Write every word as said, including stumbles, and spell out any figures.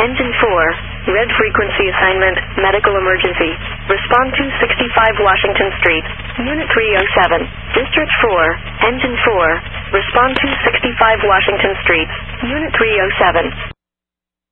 Engine four, red frequency assignment, medical emergency. Respond to sixty-five Washington Street, Unit three oh seven. District four, Engine four, respond to sixty-five Washington Street, Unit three oh seven.